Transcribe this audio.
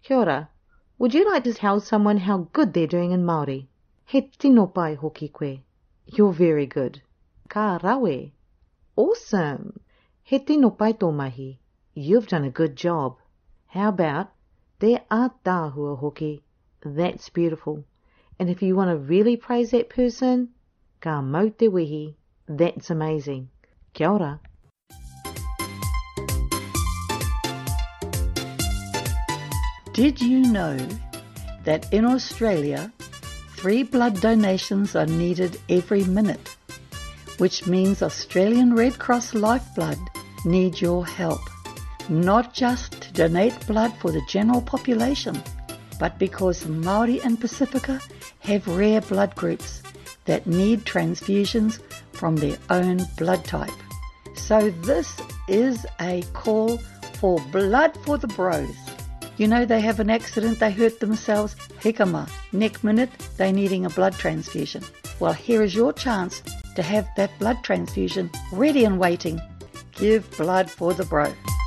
Kia ora. Would you like to tell someone how good they're doing in Māori? He tino pai hoki koe. You're very good. Ka rawe. Awesome. He tino pai tō mahi. You've done a good job. How about te ātāhua hoki? That's beautiful. And if you want to really praise that person, ka mau te wehi. That's amazing. Kia ora. Did you know that in Australia, 3 blood donations are needed every minute, which means Australian Red Cross Lifeblood need your help, not just to donate blood for the general population, but because Māori and Pacifica have rare blood groups that need transfusions from their own blood type. So this is a call for blood for the bros. You know, they have an accident, they hurt themselves, hikama, next minute they're needing a blood transfusion. Well, here is your chance to have that blood transfusion ready and waiting. Give blood for the bro.